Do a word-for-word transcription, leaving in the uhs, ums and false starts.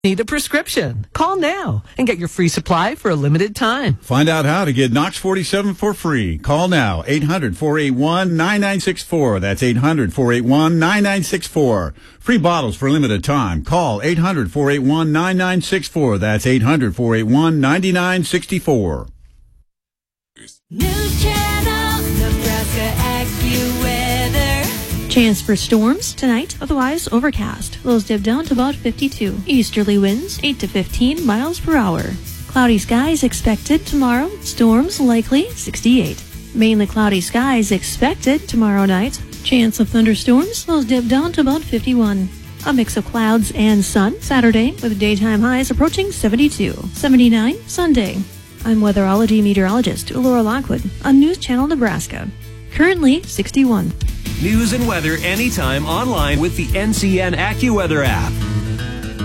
Need a prescription? Call now and get your free supply for a limited time. Find out how to get Knox forty-seven for free. Call now, eight hundred, four eight one, nine nine six four. That's eight hundred, four eight one, nine nine six four. Free bottles for a limited time. Call eight hundred, four eight one, nine nine six four. That's eight hundred, four eight one, nine nine six four. News Channel, Nebraska AccuWeather. Chance for storms tonight, otherwise overcast. Lows dip down to about fifty-two. Easterly winds eight to fifteen miles per hour. Cloudy skies expected tomorrow. Storms likely sixty-eight. Mainly cloudy skies expected tomorrow night. Chance of thunderstorms. Lows dip down to about fifty-one. A mix of clouds and sun Saturday with daytime highs approaching seventy-two. seventy-nine Sunday. I'm weatherology meteorologist Laura Lockwood on News Channel Nebraska. Currently sixty-one. News and weather anytime online with the N C N AccuWeather app.